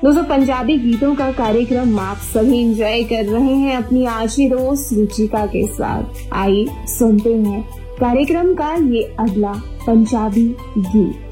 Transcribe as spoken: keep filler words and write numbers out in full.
दोस्तों, पंजाबी गीतों का कार्यक्रम आप सभी एंजॉय कर रहे हैं अपनी आशी दोस्त रुचिका के साथ। आइए सुनते हैं कार्यक्रम का ये अगला पंजाबी गीत।